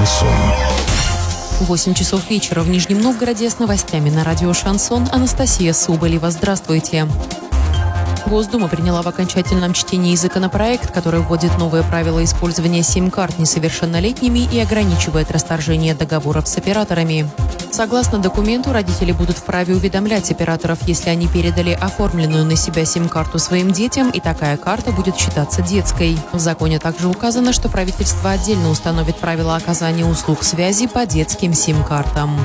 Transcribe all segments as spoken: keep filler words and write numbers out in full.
Шансон. восемь часов вечера в Нижнем Новгороде с новостями на радио «Шансон». Анастасия Соболева. Здравствуйте. Госдума приняла в окончательном чтении законопроект, который вводит новые правила использования сим-карт несовершеннолетними и ограничивает расторжение договоров с операторами. Согласно документу, родители будут вправе уведомлять операторов, если они передали оформленную на себя сим-карту своим детям, и такая карта будет считаться детской. В законе также указано, что правительство отдельно установит правила оказания услуг связи по детским сим-картам.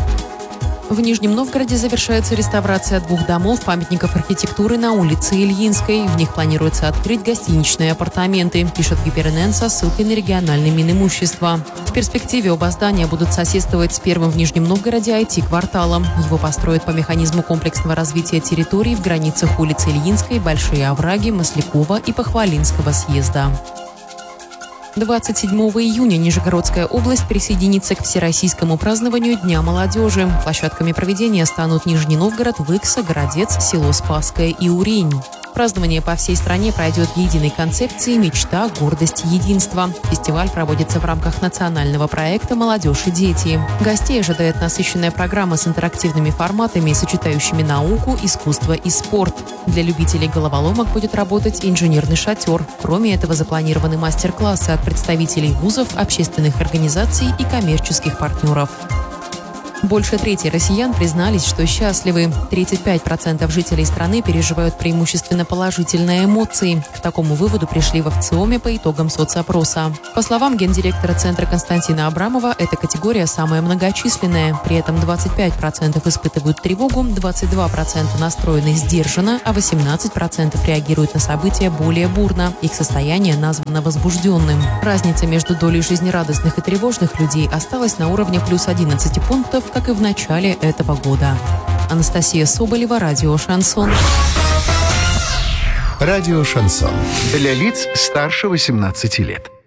В Нижнем Новгороде завершается реставрация двух домов памятников архитектуры на улице Ильинской. В них планируется открыть гостиничные апартаменты, пишет ГИБРНН со ссылкой на региональный Минимущество. В перспективе оба здания будут соседствовать с первым в Нижнем Новгороде ай ти-кварталом. Его построят по механизму комплексного развития территорий в границах улицы Ильинской, Большие Овраги, Маслякова и Похвалинского съезда. двадцать седьмого июня Нижегородская область присоединится к всероссийскому празднованию Дня молодежи. Площадками проведения станут Нижний Новгород, Выкса, Городец, село Спасское и Урень. Празднование по всей стране пройдет в единой концепции «Мечта, гордость, единство». Фестиваль проводится в рамках национального проекта «Молодежь и дети». Гостей ожидает насыщенная программа с интерактивными форматами, сочетающими науку, искусство и спорт. Для любителей головоломок будет работать инженерный шатер. Кроме этого, запланированы мастер-классы от представителей вузов, общественных организаций и коммерческих партнеров. Больше трети россиян признались, что счастливы. тридцать пять процентов жителей страны переживают преимущественно положительные эмоции. К такому выводу пришли в ВЦИОМе по итогам соцопроса. По словам гендиректора Центра Константина Абрамова, эта категория самая многочисленная. При этом двадцать пять процентов испытывают тревогу, двадцать два процента настроены сдержанно, а восемнадцать процентов реагируют на события более бурно. Их состояние названо возбужденным. Разница между долей жизнерадостных и тревожных людей осталась на уровне плюс одиннадцать пунктов, как и в начале этого года. Анастасия Соболева, радио «Шансон». Радио «Шансон». Для лиц старше восемнадцати лет.